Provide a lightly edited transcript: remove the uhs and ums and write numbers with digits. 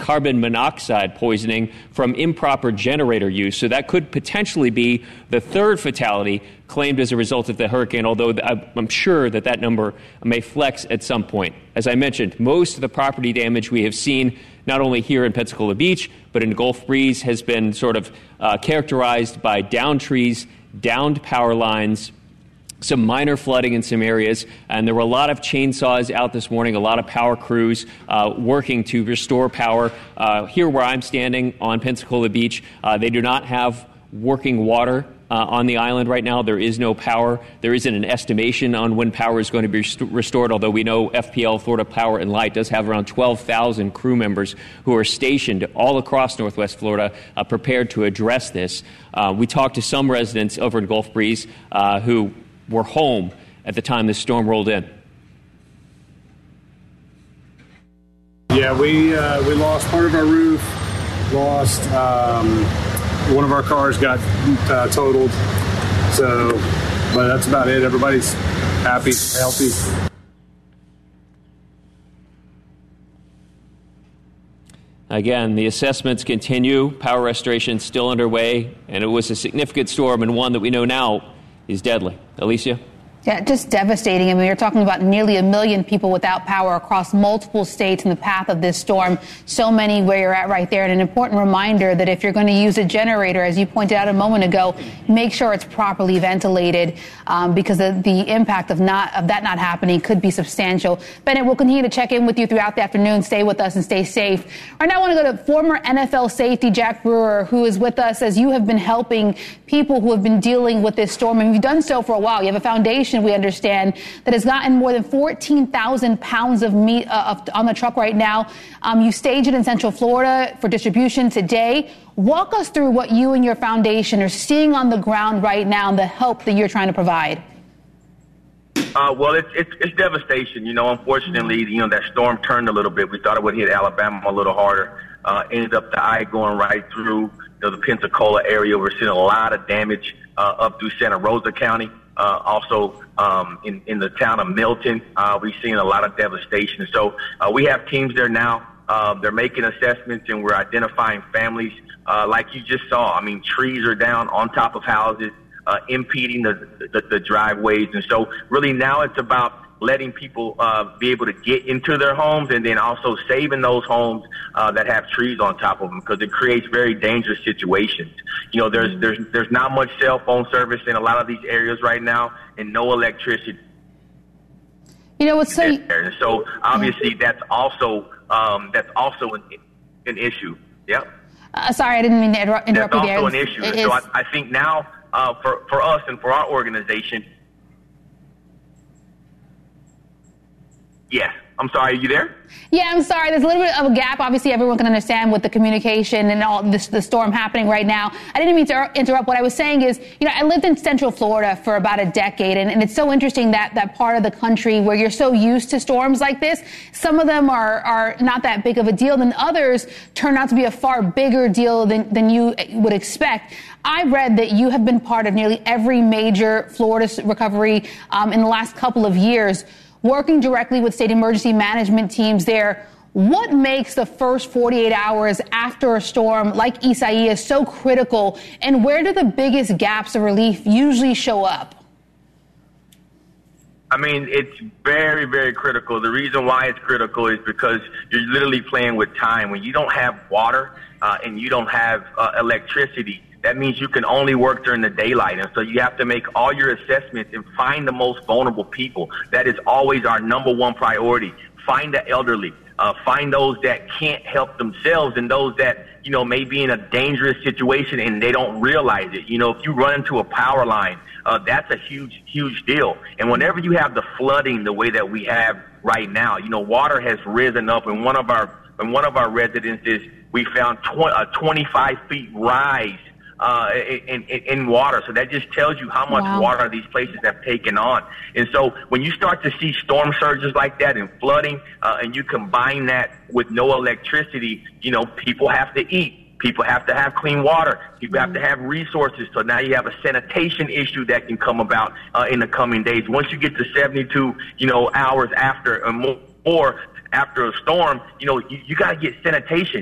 carbon monoxide poisoning from improper generator use. So that could potentially be the third fatality claimed as a result of the hurricane, although I'm sure that number may flex at some point. As I mentioned, most of the property damage we have seen, not only here in Pensacola Beach, but in Gulf Breeze, has been sort of characterized by downed trees, downed power lines, some minor flooding in some areas, and there were a lot of chainsaws out this morning, a lot of power crews working to restore power. Here where I'm standing on Pensacola Beach, they do not have working water on the island right now. There is no power. There isn't an estimation on when power is going to be restored, although we know FPL, Florida Power and Light, does have around 12,000 crew members who are stationed all across Northwest Florida prepared to address this. We talked to some residents over in Gulf Breeze who were home at the time this storm rolled in. Yeah, we lost part of our roof, lost one of our cars got totaled. So, but that's about it. Everybody's happy, healthy. Again, the assessments continue. Power restoration still underway, and it was a significant storm and one that we know now is deadly. Alicia? Yeah, just devastating. I mean, you're talking about nearly 1 million people without power across multiple states in the path of this storm. So many where you're at right there. And an important reminder that if you're going to use a generator, as you pointed out a moment ago, make sure it's properly ventilated because the impact of that not happening could be substantial. Bennett, we'll continue to check in with you throughout the afternoon. Stay with us and stay safe. Right now, I want to go to former NFL safety Jack Brewer, who is with us as you have been helping people who have been dealing with this storm. And you've done so for a while. You have a foundation, we understand, that has gotten more than 14,000 pounds of meat on the truck right now. You stage it in Central Florida for distribution today. Walk us through what you and your foundation are seeing on the ground right now and the help that you're trying to provide. Well, it's devastation. Unfortunately, that storm turned a little bit. We thought it would hit Alabama a little harder. Ended up the eye going right through the Pensacola area. We're seeing a lot of damage up through Santa Rosa County. Also in the town of Milton, we've seen a lot of devastation. So we have teams there now. They're making assessments, and we're identifying families like you just saw. I mean, trees are down on top of houses, impeding the driveways. And so really now it's about letting people be able to get into their homes, and then also saving those homes that have trees on top of them, because it creates very dangerous situations. There's not much cell phone service in a lot of these areas right now, and no electricity. So obviously that's also an issue. Yep. Sorry, I didn't mean to interrupt you there. That's also an issue. So I think now for us and for our organization. Yes. I'm sorry, are you there? Yeah, I'm sorry. There's a little bit of a gap. Obviously, everyone can understand with the communication and all this, the storm happening right now. I didn't mean to interrupt. What I was saying is, I lived in Central Florida for about a decade, and it's so interesting that part of the country where you're so used to storms like this, some of them are not that big of a deal, then others turn out to be a far bigger deal than you would expect. I've read that you have been part of nearly every major Florida recovery in the last couple of years, working directly with state emergency management teams there. What makes the first 48 hours after a storm like Isaias so critical, and where do the biggest gaps of relief usually show up? I mean, it's very, very critical. The reason why it's critical is because you're literally playing with time. When you don't have water and you don't have electricity, that means you can only work during the daylight. And so you have to make all your assessments and find the most vulnerable people. That is always our number one priority. Find the elderly. Find those that can't help themselves, and those that, may be in a dangerous situation and they don't realize it. If you run into a power line, that's a huge, huge deal. And whenever you have the flooding the way that we have right now, water has risen up. In one of our residences, we found a 25 feet rise in water. So that just tells you how much water these places have taken on. And so when you start to see storm surges like that and flooding, and you combine that with no electricity, people have to eat. People have to have clean water. People have to have resources. So now you have a sanitation issue that can come about in the coming days. Once you get to 72, hours after or more after a storm, you got to get sanitation.